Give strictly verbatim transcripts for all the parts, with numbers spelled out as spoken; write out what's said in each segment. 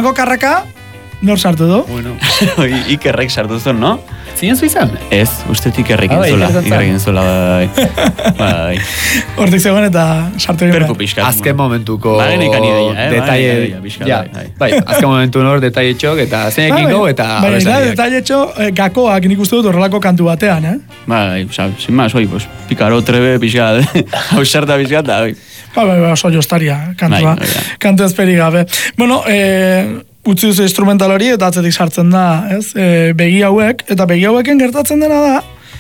Olako karraka, nor sartu du? Bueno, Ikerrek sartu zuen, no? Zinen zu izan? Ez, usteet Ikerrek entzula. Ikerrek entzula, bai. bai. Hortik zegoen eta sartu egin. Perku pixkat. Azken momentuko Ba, genekan ideia, eh? detalle, Ba, ja, bai, azken momentu nor detalle txok eta zeinekin go eta Baina, da, detalle txok, gakoak nik uste dut horrelako kantu batean, eh? Bai, oza, sin más, oi, pues, pikaro trebe pixkat, hausarta pixkat, da, oi. Ba, ba, ba, oso jostaria, kantua, Bai, bai, kantu ezperi gabe. Bueno, eh, utzi duzu instrumental hori eta atzetik sartzen da, ez? E, begi hauek, eta begi haueken gertatzen dena da,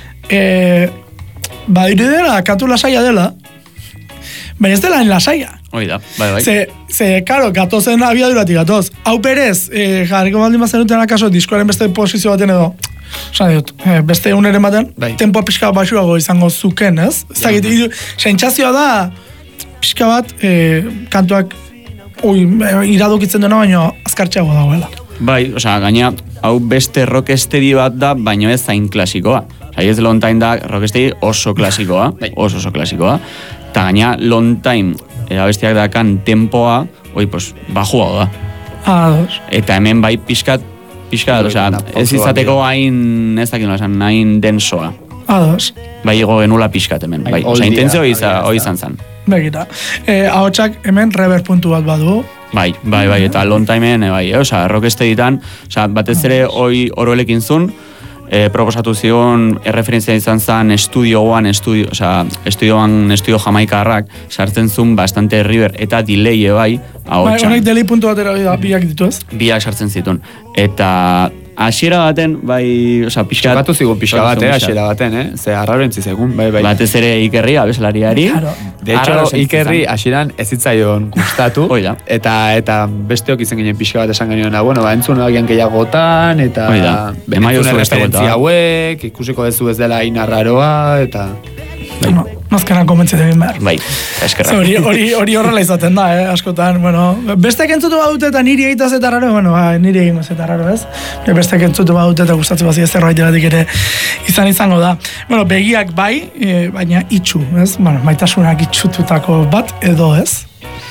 e, badiri dela, kantu lasaia dela, baina ez dela en lasaia. Oi da, bai, bai. Ze, ze, karo, gatozen abiaduratik gatoz. Hau perez, e, jarriko baldin bazenuten akaso, diskoaren beste posizio baten edo, osan dut, e, beste uneren baten, bai. tempo pixka basuago izango zuken, ez? Ez da, ja, sentsazioa da, pixka bat, e, kantuak, ui, iradokitzen dena, baina azkartxeago dagoela. Bai, osea, gaina, hau beste rockestedi bat da, baina ez zain klasikoa. Osea, ez long time da rockestedi oso klasikoa, oso oso klasikoa. Eta gaina, long time, e, abestiak dakan tempoa, oi, pues, bajuago da. Ados. Eta hemen bai pixkat, pixkat, osea, ez izateko hain, ez dakit nola esan, hain densoa. Ados. Bai, ego genula pixkat hemen, bai. Osea, intentzio hori izan zen. Begira. Eh, ahotsak hemen reverb puntu bat badu. Bai, bai, bai, eta long timeen, bai, eh? Osa, rockesteditan, osa, batez ere hoi oroelekin zun, eh, proposatu zion, erreferentzia izan zen estudioan, estudio, osa, estudioan, estudio jamaikarrak, sartzen zun bastante river, eta delay bai, ahotsak. Bai, honek delay puntu bat erabida, biak ditu ez? Biak sartzen zituen. Eta hasiera baten, bai, osa, pixkat... Txokatu zigun pixka bat, eh, hasiera baten, eh? Ze harraro entzi zegun, bai, bai. Batez ere Ikerri, abeslariari. Claro. De hecho, Ikerri hasieran ez zitzaion gustatu, Oida. eta eta besteok izen ginen pixka bat esan genioen, bueno, ba, entzun agian gehiagotan, eta Oida. entzun referentzia hauek, ikusiko dezu ez dela inarraroa, eta... No, nazkenan komentzit egin behar. Bai, eskerrak. Hori, hori, hori horrela izaten da, eh, askotan, bueno, bestek entzutu badute eta niri egitaz eta raro, bueno, ba, niri egin eta raro, ez? Bestek entzutu badute eta gustatzen bazi ez zerbait eratik ere izan izango da. Bueno, begiak bai, e, baina itxu, ez? Bueno, maitasunak itxututako bat edo, ez?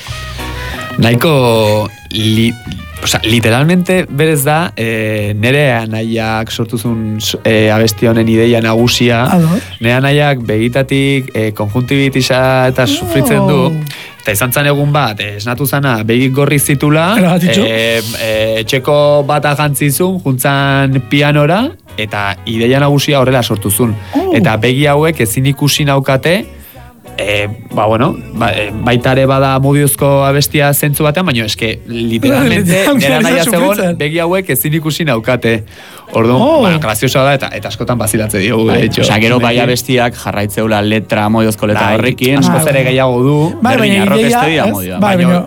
Nahiko li, Osa, literalmente berez da, e, nere anaiak sortuzun e, abesti honen ideia nagusia, nere anaiak begitatik e, konjuntibitisa eta sufritzen du, eta izan zan egun bat, esnatu zana, begik gorri zitula, e, e, etxeko bat agantzizun, juntzan pianora, eta ideia nagusia horrela sortuzun. Oh. Eta begi hauek ezin ikusi naukate, E, ba, bueno, ba, e, baitare bada mudiozko abestia zentzu batean, baina eske, literalmente, nera nahi zegoen, begi hauek ezin ikusi naukate. Orduan, oh. Ba, graziosoa da, eta, eta askotan bazilatze diogu, de hecho. Osa, gero bai abestiak jarraitzeula letra, modiozko letra horrekin. Asko zere gehiago du. Bai, baina ideia, ez? Bai, baina...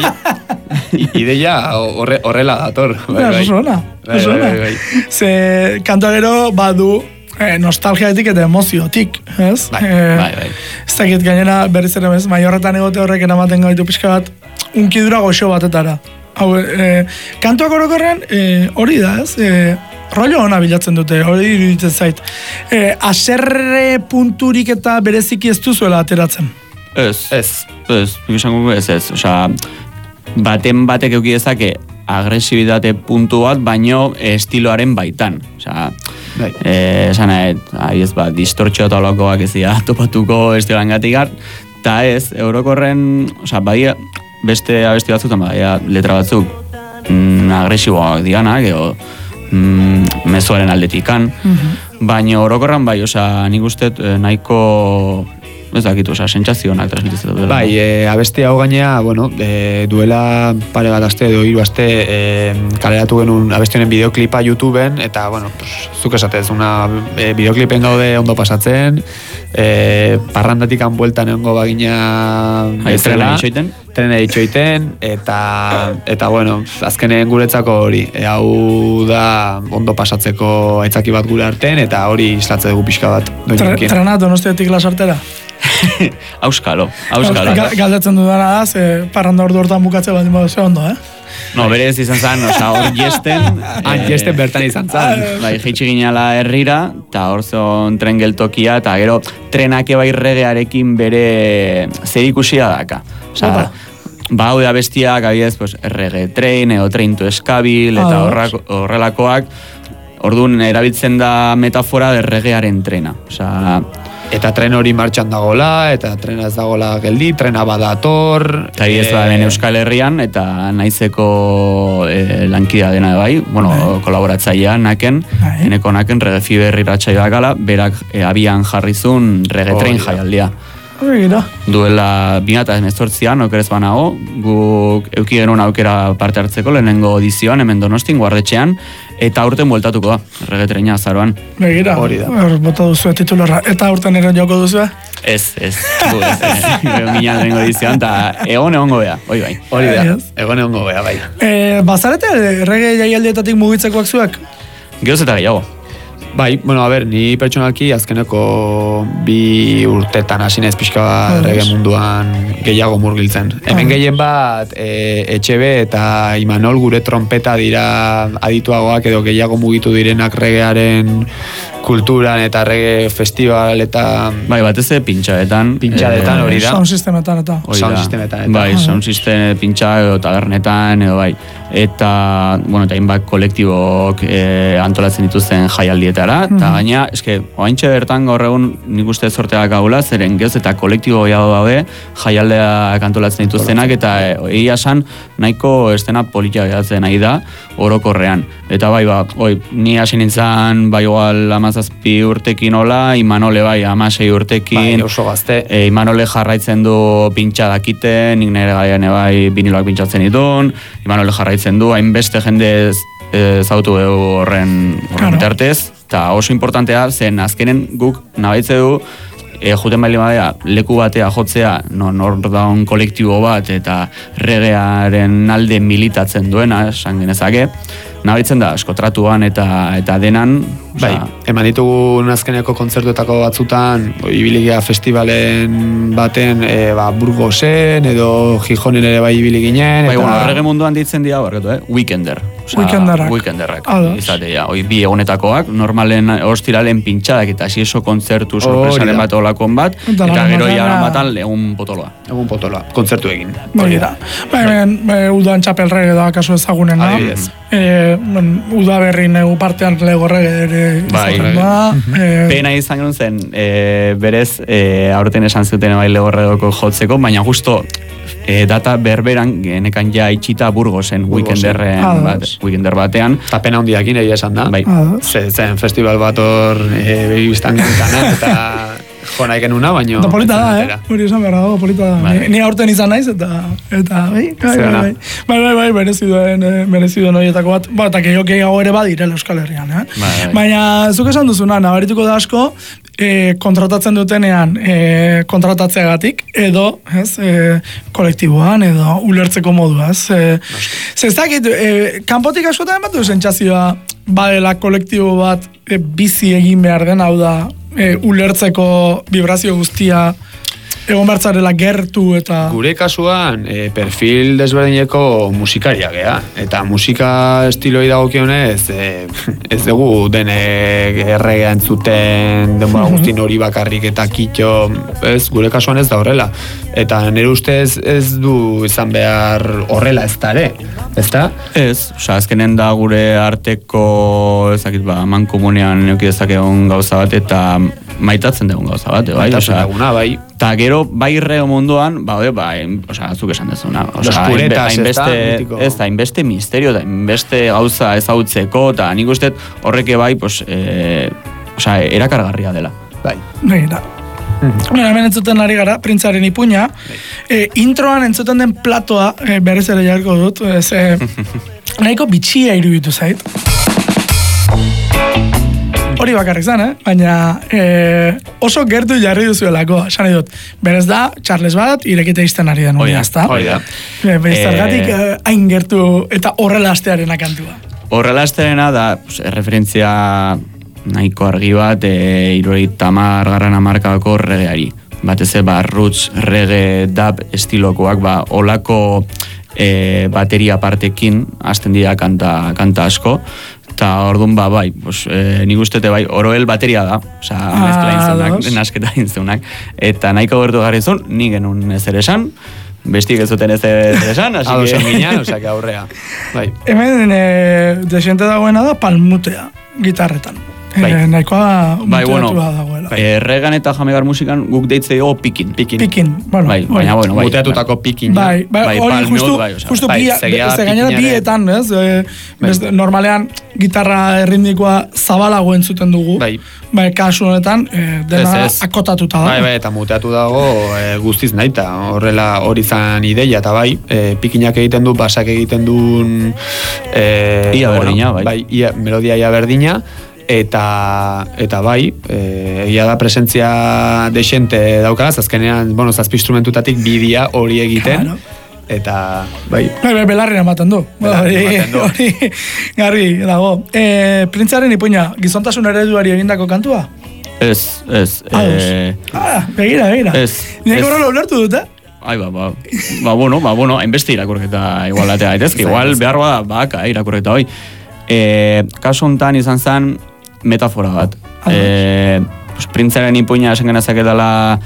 Ideia horrela dator. Oso ona, oso ona. Ze, kantua gero, badu, Eh, nostalgiatik eta emoziotik, ez? Bai, eh, bai, bai. Ez dakit gainera berriz ere bez, maiorretan egote horrek eramaten gaitu pixka bat, unkidura goxo batetara. Hau, eh, kantuak orokorren, eh, hori da, ez? Eh, rollo ona bilatzen dute, hori iruditzen zait. Eh, aserre punturik eta bereziki ez duzuela ateratzen. Ez, ez, ez, esango ez, ez, osea, baten batek euki dezake agresibitate puntu bat, baino estiloaren baitan. Osea, eh, esan nahi, ez ba, distortxo eta olakoak ez dira topatuko estiloan gatikar, eta ez, eurokorren, osea, bai, beste abesti batzutan, bai, letra batzuk mm, agresiboak dianak, edo mm, mezuaren aldetikan, mm-hmm. baina orokorran bai, osea, nik uste nahiko... Ez dakit, oza, sentsazionak transmititzen dut. Bai, e, abesti hau gainea, bueno, e, duela pare bat aste edo hiru aste e, kaleratu genuen abestionen bideoklipa YouTubeen, eta, bueno, pues, zuk esatez, una e, bideoklipen gaude ondo pasatzen, e, parrandatik hanbueltan egongo bagina... Trena ditxoiten? Trena ditxoiten, eta, eta, bueno, azkenen guretzako hori, e, hau da ondo pasatzeko aitzaki bat gure artean, eta hori islatze dugu pixka bat. Trena donostiatik lasartera? Auskalo, auskalo. Galdatzen dudana da, ze parranda ordu hortan bukatze bat inbadu ze ondo, eh? No, berez izan zen, oza, hor jesten... Han jesten bertan izan zen. Bai, jeitsi ginala herrira, eta hor zon tren geltokia, eta gero trenake bai regearekin bere zer ikusia daka. Oza, ba, hau da bestiak, abiez, pues, reggae train, edo train to eskabil, eta horrak, horrelakoak, orduan erabiltzen da metafora de reggaearen trena. Osea, eta tren hori martxan dagola, eta trena ez dagola geldi, trena badator. Eta ez da ben Euskal Herrian, eta naizeko e, lankida dena bai, bueno, bai. Kolaboratzailea naken, bai. Eneko naken reggae fiber irratsaioa gala, berak e, abian jarrizun reggae train jaialdia. Gira. Duela bi mila hemezortzian, okerez banago, guk euki genuen aukera parte hartzeko lehenengo edizioan, hemen Donostin, Guardetxean, eta aurten bueltatuko da, reggae azaroan. Begira, hori da. Hor, bota duzu titularra. Eta aurten eren joko duzu? Ez, ez. Gu, ez, ez. Gero minan lehenengo edizioan, eta egon egongo bea, hori bai. Hori da, egon egongo bea, bai. E, bazarete, reggae jaialdietatik mugitzekoak zuak? Geoz eta gehiago. Bai, bueno, a ber, ni pertsonalki azkeneko bi urtetan hasi naiz pixka reggae munduan gehiago murgiltzen. Hemen gehien bat e, Etxebe eta Imanol gure trompeta dira adituagoak edo gehiago mugitu direnak reggaearen kulturan eta reggae festival eta... Bai, batez ere pintxadetan. Pintxadetan hori da. Sound sistemetan eta. Sound sistemetan eta. Bai, sound sistem pintxa edo tabernetan edo bai. Eta, bueno, eta hainbat kolektibok e, antolatzen dituzten jaialdietara. Eta mm-hmm. gaina, eske, oaintxe bertan gaur egun nik uste zorteak gaula, zeren gehoz eta kolektibo gehiago daude jaialdeak antolatzen dituztenak, eta egia esan nahiko estena politia gehatzen nahi da, orokorrean. Eta bai, ba, oi, ni hasi nintzen, bai, igual, amazazpi urtekin hola, Imanole bai, amasei urtekin. Bai, oso gazte. E, Imanole jarraitzen du pintxa dakiten, nik nire gaian bai biniloak pintxatzen ditun, Imanole jarraitzen du, hainbeste jende zautu dugu horren bitartez, eta oso importantea, zen azkenen guk nabaitze du, e, juten baili badea, leku batea jotzea, no, nor daun kolektibo bat, eta regearen alde militatzen duena, esan genezake, nabaritzen da, eskotratuan eta eta denan. Bai, eman ditugu azkeneko kontzertuetako batzutan, ibiligea festivalen baten, e, ba, Burgosen edo Gijonen ere bai ibili ginen. Bai, eta... bueno, reggae munduan ditzen dira, barkatu, eh? Weekender. Weekenderrak. Weekenderrak. Izatea, hoi bi egunetakoak, normalen ostiralen pintxadak eta xieso kontzertu sorpresaren bat olakon bat, eta, eta gero jaran batan egun potoloa. Egun potoloa, kontzertu egin. Hori da. Ba, hemen, udan txapel reggae da, kasu ezagunen, da? Adibidez. E, uda berri negu partean lego reggae ere izaten da. E, Pena izan genuen zen, e, berez, e, aurten esan zuten bai lego reggaeko jotzeko, baina justo e, data berberan genekan ja itxita Burgosen weekenderren bat, weekender batean. Eta pena hundiakin egia esan da. Bai. Zen festival bat hor e, begibiztan gantana eta jo nahi genuna, baina... Eta polita da, eh? Hori esan behar dago, polita da. Ni, ni aurten izan naiz, eta... Eta, bai, bai, bai, bai. Bai, bai, bai, merezi duen, merezi duen horietako bat. Ba, eta gehiago gehiago ere badirela Euskal Herrian, eh? Bai, bai. Baina, zuk esan duzuna, nabarituko da asko, e, kontratatzen dutenean e, kontratatzeagatik, edo, ez, e, kolektiboan, edo ulertzeko moduaz. E, Zestakit, e, kanpotik askotan bat du sentsazioa, badela kolektibo bat e, bizi egin behar den, hau da, E, ulertzeko vibrazio guztia egon bertzarela gertu eta... Gure kasuan, e, perfil desberdineko musikaria gea. Eta musika estiloi dagokionez, e, ez dugu denek erregea entzuten, denbora guztin hori bakarrik eta kitxo, ez, gure kasuan ez da horrela. Eta nire ustez ez du izan behar horrela ez da ere, ez da? Ez, oza, azkenen da gure arteko, ezakit ba, mankomunean neuki dezakegun gauza bat, eta maitatzen dugun gauza bat, bai? Maitatzen duguna, bai. Eta gero, bai rego munduan, ba, ba, oza, azuk esan dezuna. Los puretas, ez da, mitiko. Ez da, inbeste misterio, da, inbeste gauza ezautzeko, eta nik uste horreke bai, pues, e, oza, erakargarria dela. Bai. Bai, da. Mm-hmm. Hemen entzuten ari gara, Printzaren ipuña. E, introan entzuten den platoa, e, berriz ere jarko dut, ez, e, nahiko bitxia iruditu zait. Hori bakarrik zen, eh? Baina e, oso gertu jarri duzuelako, esan dut. Berez da, Charles bat, irekite izten ari den hori azta. Hori da. Bezargatik, hain gertu eta horrela astearena kantua. Horrela astearena da, pues, referentzia nahiko argi bat, e, irurogeita tamar garran hamarkadako regeari. Batez ba, roots, reggae, dub estilokoak, ba, olako e, bateria partekin, hasten dira kanta, kanta asko, eta orduan ba, bai, pues, e, nik ustete bai, oroel bateria da, oza, ah, mezkla intzunak, nasketa intzunak, eta nahiko gertu garrizun, nik genuen ezer esan, bestik ez zuten ez esan, así que... Adosan ginen, osea, que aurrea. Bai. Hemen, e, desiente dagoena da palmutea, gitarretan. Bai. E, nahikoa bai, bueno, dagoela. Erregan eta jamegar musikan guk deitze dugu pikin. Pikin. Pikin, bueno. Bai, baina, bueno, bai. Muteatutako pikin. Bai, bai, hori justu, bai, oza, justu bai, bia, segia ze gainera pikinaren- bietan, ez? E, Bai. beste, normalean gitarra erritmikoa zabalago entzuten dugu. Bai. Bai, kasu honetan, e, dena Ez, ez. akotatuta da. Bai, bai, eta muteatu dago e, guztiz naita, horrela hori zan ideia, eta bai, e, pikinak egiten du, basak egiten duen... E, Ia berdina, bai. Bai, ia, melodia ia berdina, eta eta bai, e, egia da presentzia dexente daukaz, azkenean, bueno, zazpi instrumentutatik bidia hori egiten, Claro. eta bai, Bai, bai, belarri ematen du. Belarri Hori- ematen du. Hori, garbi dago. E, printzaren ipuina, gizontasun ereduari egindako kantua? Ez, ez. Ados. Eh, Ah, begira, begira. Ez, Nik ez. horrela ulertu dut, eh? ai, ba, ba, ba, bueno, ba, bueno, hainbeste irakurketa igual atea daitezke, igual behar bada, baka, irakurketa hoi. E, kasu honetan izan zen metafora bat. E, pues, printzaren ipuina esan genezak edala,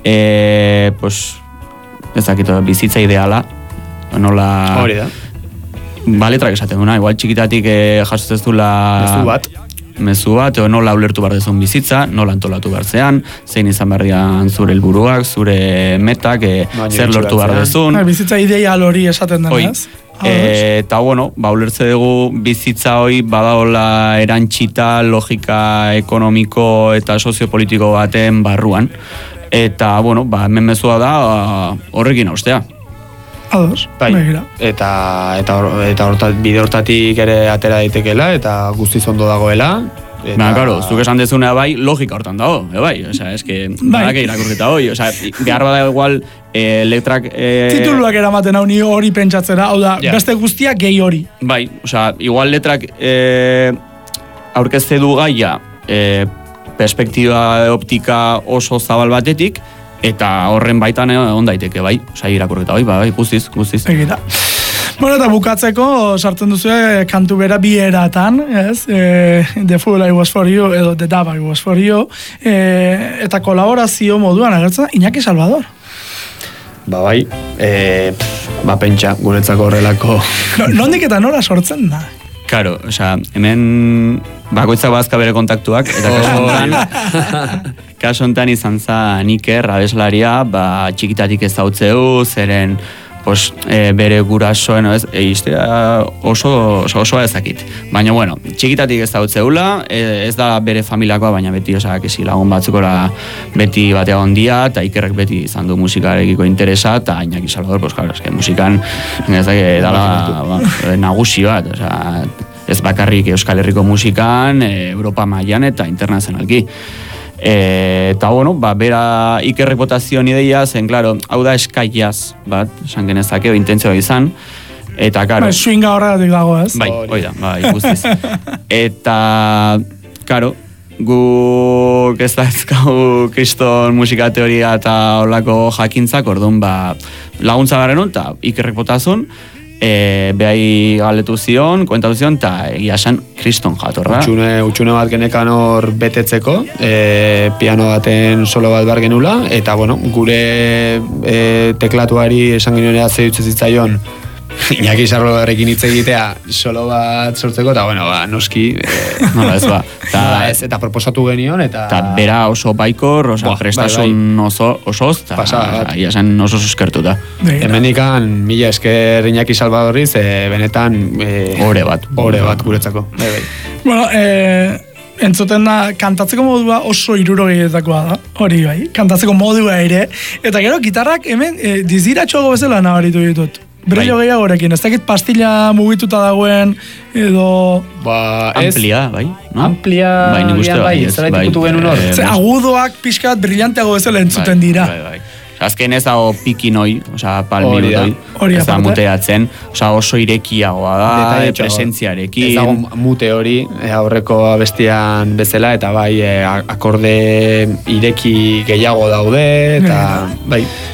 e, pues, ezakito, bizitza ideala, nola... hori da. Ba, letrak esaten duna, igual txikitatik e, jasotzen dula... Mezu bat. Mezu bat, edo nola ulertu behar dezun bizitza, nola antolatu behar zean, zein izan behar dian zure helburuak, zure metak, e, Baina zer itxi lortu behar behar dezun. Bai, bizitza ideal hori esaten Hoi. denez. E, eta bueno, ba, ulertze dugu bizitza hoi badaola erantxita logika ekonomiko eta soziopolitiko baten barruan. Eta, bueno, ba, hemen mezua da horrekin austea. Ados, Bai, begira. eta eta hor- eta hortat, bide hortatik ere atera daitekeela eta guztiz ondo dagoela. Eta... Baina, claro, zuk esan dezuna bai, logika hortan dago, e, bai, osea, eske, Bai. badake irakurketa hoi, osea, behar bada igual, e, letrak... E, Tituluak eramaten hau ni hori pentsatzera, hau da, Ja. beste guztiak gehi hori. Bai, osea, igual letrak e, aurkezte du gaia e, perspektiba optika oso zabal batetik, eta horren baitan egon daiteke, bai, osea, irakurketa hoi, bai, guztiz, guztiz. Egira. Bueno, eta bukatzeko sartzen duzu kantu bera bi eratan, ez? E, the Fool I Was For You, edo The Dab I Was For You, e, eta kolaborazio moduan agertzen da Iñaki Salvador. Ba bai, e, pff, ba pentsa, guretzako horrelako... No, nondik eta nola sortzen da? Karo, osea, hemen bakoitzak bazka bere kontaktuak, eta kasu honetan, kasu honetan izan za Iker, abeslaria, ba, txikitatik ez dautzeu, zeren, pues, e, bere gurasoen, ez, e, historia oso, oso, osoa ezakit. Baina, bueno, txikitatik ez dautzeula, e, ez da bere familiakoa, baina beti, osea, kesi lagun batzukora beti batea ondia, eta Ikerrek beti izan du musikarekiko interesa, eta Iñaki Salvador, pues, claro, eske musikan, ez da, dala, ba, nagusi bat, osea, ez bakarrik Euskal Herriko musikan, e, Europa mailan eta internazionalki. E, eta bueno, ba, bera Ikerrek botazion ideia, zen, claro, hau da eskaiaz, bat, esan genezake, o intentzioa izan, eta, claro... Ba, swinga horregatik dago, ez? Bai, hoi da, bai, guztiz. Eta, claro, guk ez da ezkau kriston musika teoria eta holako jakintzak, orduan, ba, laguntza garen hon, eta Ikerrek botazun, e, behai galetu zion, komentatu zion, eta egia esan kriston jatorra. Utxune, utxune bat genekan hor betetzeko, e, piano baten solo bat bar genula, eta bueno, gure e, teklatuari esan genuen ze dutze zitzaion, Iñaki Salvadorrekin hitz egitea solo bat sortzeko, eta bueno, ba, noski, e, Nola ez ba. Ta, nola ez, eta proposatu genion, eta... eta bera oso baikor, oso Buah, prestasun bai, oso, osoz, eta Pasada bat. ia esan oso suskertuta. Begira. Hemenikan mila esker Iñaki Salvadorriz, e, benetan... E, Ore bat. Ore bat guretzako. Bai, bai. Bueno, e, entzuten da, kantatzeko modua oso hirurogeitakoa da, hori bai, kantatzeko modua ere, eta gero gitarrak hemen e, diziratxoago bezala nabaritu ditut. Brillo Bai. gehiagorekin, ez dakit pastilla mugituta dagoen, edo... Ba, ez... Amplia, bai, no? Amplia, bai, nik uste bai, bai, ez, zerbait bai, ikutu genuen hor. eh, Ze, agudoak pixka bat brillanteago bezala entzuten bai, dira. Bai, bai. Osea, azken ez dago pikin hoi, osea, palmi Hori da. hoi, Hori ez da aparte. muteatzen, osea, oso irekiagoa da, Detailetxoago. presentziarekin. Ez dago mute hori, e, aurreko abestian bezala, eta bai, e, a- akorde ireki gehiago daude, eta bai.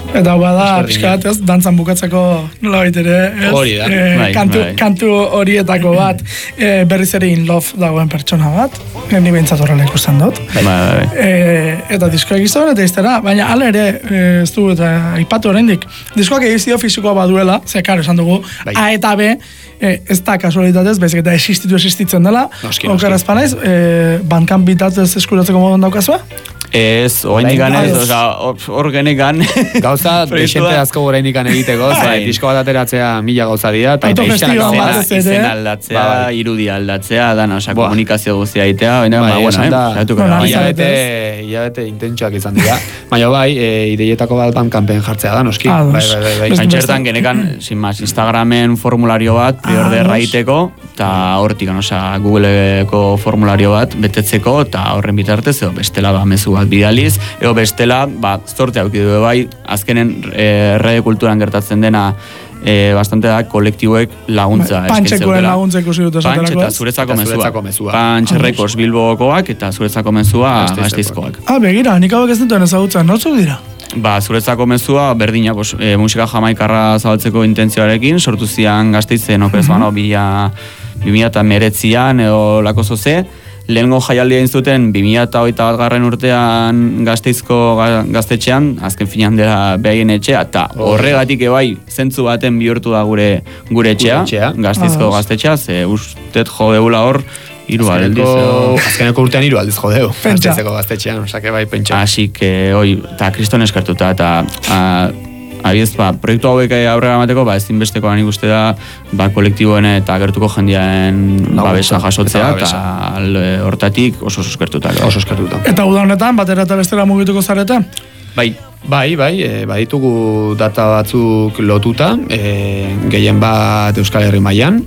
Eta hau bada, pixkat, ez, dantzan bukatzeko nola baitere, ez? Hori da. E, bai, kantu, bai. kantu horietako bat, e, berriz ere in love dagoen pertsona bat, e, ni behintzat horrela ikusten dut. Bai, bai. E, eta diskoak izan eta iztera, baina ala ere, e, ez du, eta aipatu oraindik, diskoak egizio fisikoa baduela, ze karo esan dugu, Bai. A eta B, e, ez da kasualitatez, baizik eta existitu existitzen dela, Noski, noski. okeraz panaiz, e, bankan bitatez eskuratzeko modun daukazua? Ez, oain digan ez, Bai. oza, hor genekan. Gauza, Proiektua. desente asko gorainik egiteko, ze Bai. disko bat ateratzea mila gauza dira, eta Autogestioa izena- batez ere. Izen aldatzea, Ba, bai. irudi aldatzea, dan, oza, Buah. komunikazio guztia egitea, baina, Bai, ba, bueno, esan eh, da, saiatuko Bueno, gara. ari zarete, hilabete, hilabete intentsuak izan dira. Baina bai, e, ideietako bat bankanpen jartzea da, noski. Ados. Bai, bai, bai, bai. Beste- Antxertan genekan, sin más, Instagramen formulario bat, priorde Ah, erraiteko, eta hortik, oza, Googleeko formulario bat betetzeko, eta horren bitartez, edo bestela ba, mezu bat bidaliz, edo bestela, ba, zorte aukidu bai, azkenen e, errege kulturan gertatzen dena, e, bastante da, kolektiboek laguntza Bai, Pantxekoen laguntza ikusi dut Pantx esaterako, eta ez? zuretzako Eta mezua. zuretzako mezua. Pantx Ados. Records Bilbokoak eta zuretzako mezua Gasteizkoak. Gasteizkoak. Ah, begira, nik hauek ez dituen ezagutzen, nortzuk dira? Ba, zuretzako mezua, berdina, pues, e, musika jamaikarra zabaltzeko intentzioarekin, sortu zian Gasteizen, okrez, bano, bila, bi mila eta meretzian, edo lako zoze, lehengo jaialdi egin zuten bi mila eta hogeita bat garren urtean Gasteizko ga- gaztetxean, azken finan dela behaien etxea, eta horregatik ebai zentzu baten bihurtu da gure gure etxea, etxea. Gasteizko Ados. gaztetxea, ze ustet jo deula hor, hiru aldiz. edo- Azkeneko, azkeneko urtean hiru aldiz jodeu. Pentsa. Gasteizeko gaztetxean, osake bai pentsa. Así que, oi, eta kriston eskartuta, eta a, abiez, ba, proiektu hauek aurrera emateko, ba, ezinbestekoa nik uste da, ba, kolektiboen eta gertuko jendearen babesa jasotzea, eta eta alde hortatik oso oso eskertuta. Oso eskertuta. Eta uda honetan, batera eta bestera mugituko zarete? Bai, Bai, bai, e, baditugu data batzuk lotuta, e, gehien bat Euskal Herri mailan,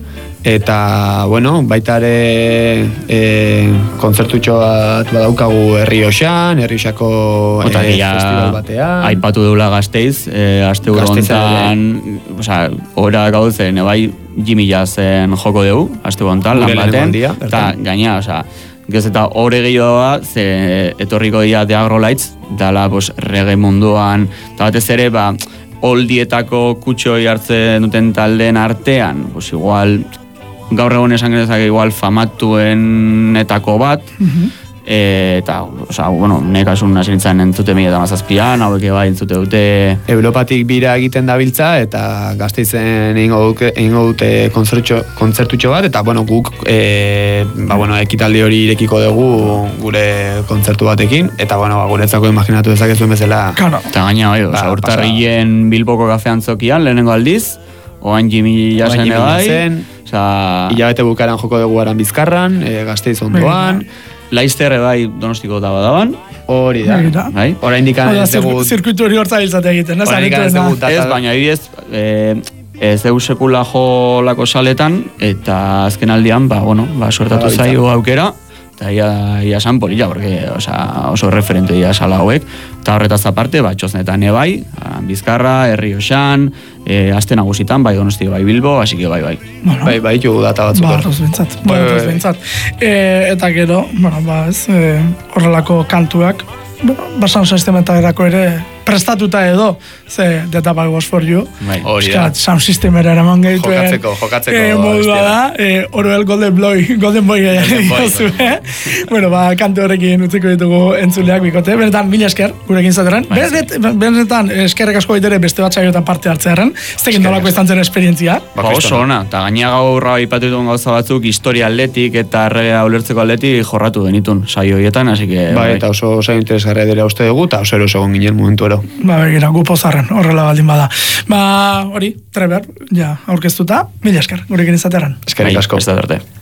eta, bueno, baita ere e, kontzertutxo bat badaukagu Herri Oxan, Herri Oxako eta e, ja, festival batean. aipatu deula Gasteiz, e, aste uro Gasteizen hontan, osea, ora gauzen, bai, Jimmy Jazzen joko dugu, aste hontan, Gure lan lehenengo baten, aldia, eta bertan. gaina, osea, gez eta hori gehiagoa, ze etorriko dira The Agrolights, dala, pues, reggae munduan, eta batez ere, ba, oldietako kutxoi hartzen duten taldeen artean, pues, igual, gaur egon esan genezak igual famatuenetako bat, e, eta, osea, bueno, nekasun hasi nintzen entzute mila eta mazazpian, hauek bai entzute dute. Europatik bira egiten dabiltza eta Gasteizen egingo duke- egingo dute kontzertxo kontzertutxo bat eta bueno, guk e, ba, bueno, ekitaldi hori irekiko dugu gure kontzertu batekin eta bueno, ba, guretzako imaginatu dezakezuen bezala. Claro. Eta gaina, bai, osea, Ba, urtarrilen Bilboko kafean zokian, lehenengo aldiz, oain Jimmy Jasen Jimmy bai, Jasen, osea, Hilabete bukaran joko dugu Aran Bizkarran, e, Gasteiz ondoan, Laizter bai donostiko daba daban, hori da. Begira. bai? Oraindik Oda, ez dugu zirkuitu hori hortza biltzate egiten, ez? Oraindik ez Arituena. dugu data- Ez, baina adibidez, e, ez deu sekula jo lako saletan, eta azken aldian, ba, bueno, ba, suertatu Ba, zaio aukera, eta ia, ia san polilla, porque, osea, oso referente dira sala hauek, eta horretaz aparte, ba, txosnetan ebai, Bizkarra, Herri Oxan, e, aste nagusitan, bai Donosti, bai Bilbo, así que bai, bai. Bueno, bai, bai ditugu data batzuk. ba, hor. arroz bintzat, ba, Bai, bai, arroz bai. bintzat. E, eta gero, bueno, ba, ez, e, horrelako kantuak, bueno, basan sistemetarako ere prestatuta edo, ze The Tobacco Was For You, Bai. Hori da. Piskat, sound systemera eraman gehituen. Jokatzeko, jokatzeko Eh, modua bestia. da, eh, Orwell Golden Boy, Golden Boy Golden Boy, diozu, eh? Bueno, ba, kantu horrekin utziko ditugu entzuleak bikote. Benetan, mila esker, gurekin zateren. Bai, Benetan, benetan, eskerrek asko baitere beste bat saioetan parte hartzearen. Ez tekin nolako izan zen esperientzia. Ba, Ba, oso kriston. ona, eta gaina gaurra aipatu dituen gauza batzuk, historia atletik eta erregea ulertzeko atletik jorratu genitun saio horietan, así que... Bai, eta oso oso interesgarria dela uste dugu, eta oso eroso egon ginen momentu ero. Ba, begira, gu pozarren, horrela baldin bada. Ba, hori, Treber, ja, aurkeztuta, mila esker, gurekin izateran. Eskerrik Bai, asko. ez da arte.